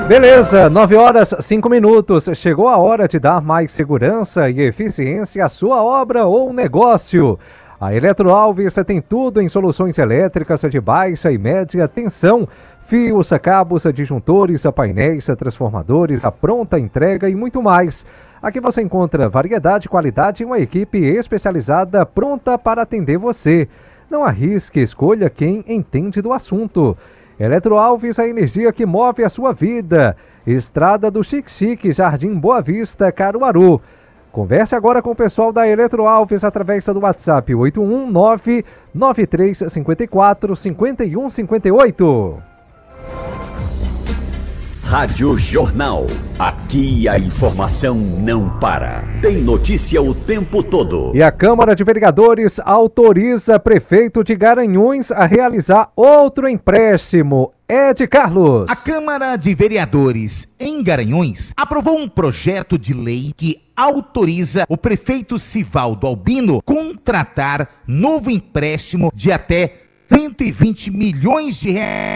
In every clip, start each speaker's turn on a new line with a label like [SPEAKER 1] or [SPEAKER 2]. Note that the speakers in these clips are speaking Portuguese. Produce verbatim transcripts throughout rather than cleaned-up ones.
[SPEAKER 1] Beleza, nove horas, cinco minutos. Chegou a hora de dar mais segurança e eficiência à sua obra ou negócio. A Eletroalves tem tudo em soluções elétricas de baixa e média tensão, fios, cabos, disjuntores, painéis, transformadores, a pronta entrega e muito mais. Aqui você encontra variedade, qualidade e uma equipe especializada pronta para atender você. Não arrisque, escolha quem entende do assunto. Eletroalves, a energia que move a sua vida. Estrada do Xique-Xique, Jardim Boa Vista, Caruaru. Converse agora com o pessoal da Eletroalves através do WhatsApp oito um nove, nove três cinco quatro, cinco um cinco oito.
[SPEAKER 2] Rádio Jornal. Aqui a informação não para. Tem notícia o tempo todo.
[SPEAKER 1] E a Câmara de Vereadores autoriza prefeito de Garanhuns a realizar outro empréstimo. Ed Carlos.
[SPEAKER 3] A Câmara de Vereadores em Garanhuns aprovou um projeto de lei que autoriza o prefeito Sivaldo Albino contratar novo empréstimo de até cento e vinte milhões de reais.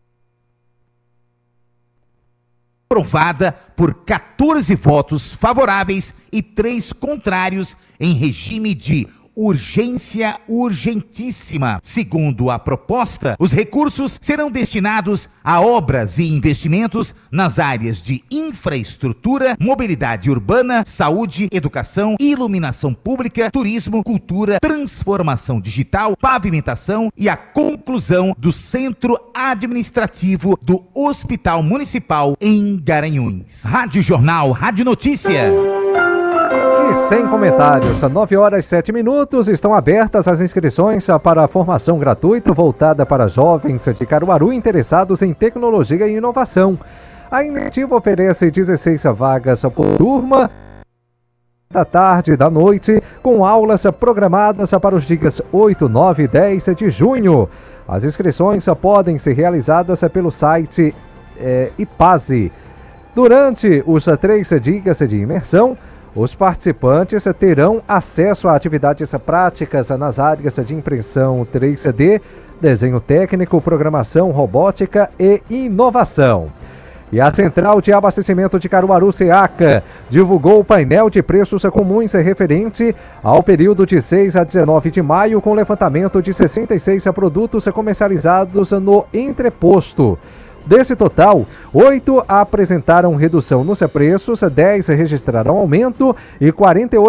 [SPEAKER 3] Aprovada por quatorze votos favoráveis e três contrários em regime de urgência urgentíssima. Segundo a proposta, os recursos serão destinados a obras e investimentos nas áreas de infraestrutura, mobilidade urbana, saúde, educação, iluminação pública, turismo, cultura, transformação digital, pavimentação e a conclusão do centro administrativo do Hospital Municipal em Garanhuns. Rádio Jornal, Rádio Notícia.
[SPEAKER 1] E sem comentários, nove horas e sete minutos, estão abertas as inscrições para a formação gratuita voltada para jovens de Caruaru interessados em tecnologia e inovação. A iniciativa oferece dezesseis vagas por turma, da tarde e da noite, com aulas programadas para os dias oito, nove e dez de junho. As inscrições podem ser realizadas pelo site é, IPASE. Durante os três dias de imersão, os participantes terão acesso a atividades práticas nas áreas de impressão três D, desenho técnico, programação, robótica e inovação. E a Central de Abastecimento de Caruaru, SEACA, divulgou o painel de preços comuns referente ao período de seis a dezenove de maio, com levantamento de sessenta e seis produtos comercializados no entreposto. Desse total, oito apresentaram redução nos preços, dez registraram aumento e quarenta e oito